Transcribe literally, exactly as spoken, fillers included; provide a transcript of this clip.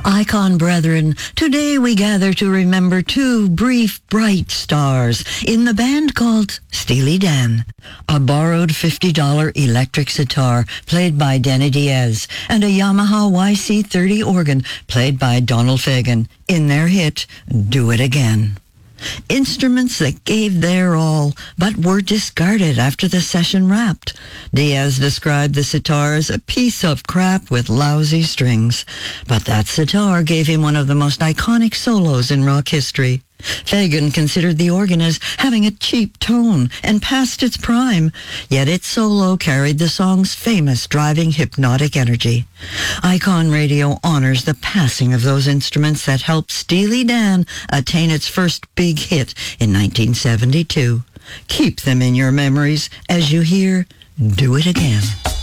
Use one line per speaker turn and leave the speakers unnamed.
Icon brethren, today we gather to remember two brief, bright stars in the band called Steely Dan. A borrowed fifty dollars electric sitar played by Denny Diaz and a Yamaha Y C thirty organ played by Donald Fagen in their hit, Do It Again. Instruments that gave their all, but were discarded after the session wrapped. Diaz described the sitar as a piece of crap with lousy strings. But that sitar gave him one of the most iconic solos in rock history. Fagen considered the organ as having a cheap tone and past its prime, yet its solo carried the song's famous driving hypnotic energy. Icon Radio honors the passing of those instruments that helped Steely Dan attain its first big hit in nineteen seventy-two. Keep them in your memories as you hear Do It Again.